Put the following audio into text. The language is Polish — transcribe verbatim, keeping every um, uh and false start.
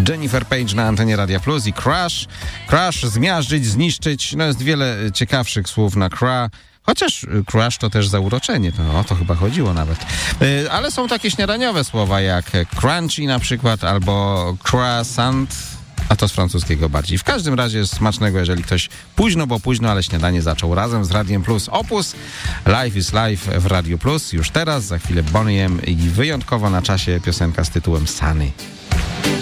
Jennifer Page na antenie Radia Plus i crash. Crash, zmiażdżyć, zniszczyć. No jest wiele ciekawszych słów na cra. Chociaż crash to też zauroczenie, to o to chyba chodziło nawet. Yy, ale są takie śniadaniowe słowa jak crunchy na przykład, albo croissant, a to z francuskiego bardziej. W każdym razie jest smacznego, jeżeli ktoś późno, bo późno, ale śniadanie zaczął razem z Radiem Plus. Opus Life is Life w Radiu Plus. Już teraz, za chwilę Bonnie M i wyjątkowo na czasie piosenka z tytułem Sunny.